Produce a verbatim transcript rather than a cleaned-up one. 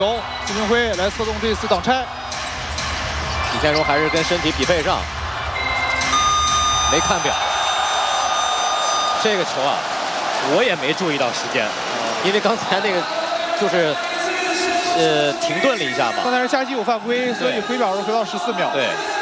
走，朱明辉来策动这次挡拆。 李天荣还是跟身体匹配上，没看表。这个球啊，我也没注意到时间，因为刚才那个就是呃停顿了一下嘛。 刚才是加基有犯规，所以回表是回到十四秒。 对。